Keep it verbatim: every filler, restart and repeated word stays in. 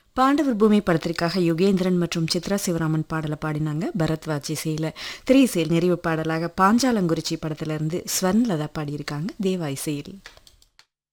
பாண்டவர் பூமி படத்திற்காக யுகேந்திரன் மற்றும் சித்ரா சிவராமன் பாடலை பாடினாங்க. பரத்வாஜ் இசையில் திரை இசையில் நிறைவு பாடலாக பாஞ்சாலங்குறிச்சி படத்திலிருந்து ஸ்வர்ணலதா பாடியிருக்காங்க தேவா இசையில்.